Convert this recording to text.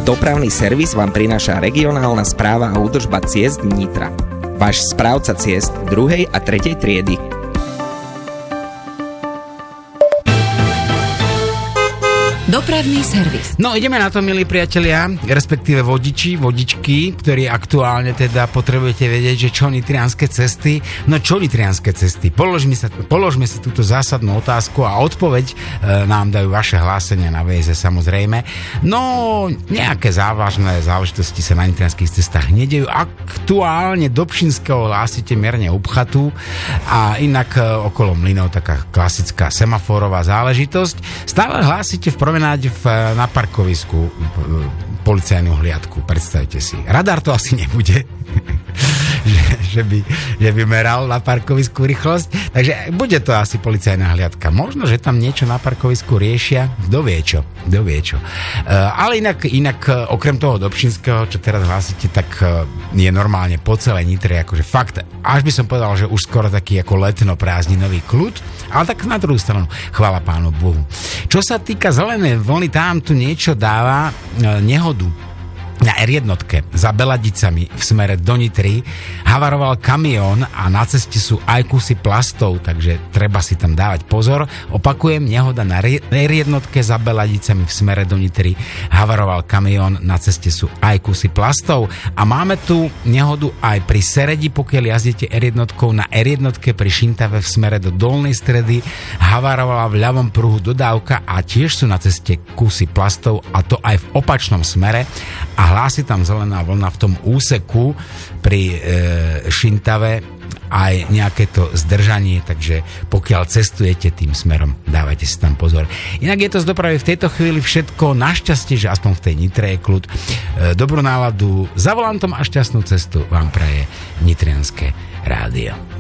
Dopravný servis vám prináša regionálna správa a údržba ciest Nitra. Váš správca ciest 2. a 3. triedy. Dopravný servis. No ideme na to, milí priatelia, respektíve vodičky, ktorí aktuálne teda potrebujete vedieť, že čo nitrianske cesty. No čo nitrianske cesty? Položme si túto zásadnú otázku a odpoveď nám dajú vaše hlásenia na VZ samozrejme. No nejaké závažné záležitosti sa na nitrianských cestách nedejú. Aktuálne do Pšinského hlásite mierne upchatú a inak okolo Mlynov taká klasická semaforová záležitosť. Stále hlásite v na parkovisku policajnú hliadku, predstavte si. Radar to asi nebude, že by meral na parkovisku rýchlosť, takže bude to asi policajná hliadka. Možno, že tam niečo na parkovisku riešia, kto vie čo. Ale inak okrem toho Dobšinského, čo teraz hlásite, tak je normálne po celej Nitre, akože fakt, až by som povedal, že už skoro taký ako letno-prázdninový kľud, ale tak na druhú stranu, chvála Pánu Bohu. Čo sa týka zelenej vlny, tam tu niečo dáva nehodu. Na R1 za Beladicami v smere do Nitry havaroval kamión a na ceste sú aj kusy plastov, takže treba si tam dávať pozor. Opakujem, nehoda na R1 za Beladicami v smere do Nitry havaroval kamión, na ceste sú aj kusy plastov. A máme tu nehodu aj pri Seredi, pokiaľ jazdíte R1 na R1 pri Šintave v smere do Dolnej Stredy havarovala v ľavom pruhu dodávka a tiež sú na ceste kusy plastov, a to aj v opačnom smere. A hlási tam zelená vlna v tom úseku pri Šintave aj nejaké to zdržanie, takže pokiaľ cestujete tým smerom, dávajte si tam pozor. Inak je to z dopravy v tejto chvíli všetko. Našťastie, že aspoň v tej Nitre je kľud. Dobrú náladu za volantom a šťastnú cestu vám praje Nitrianske rádio.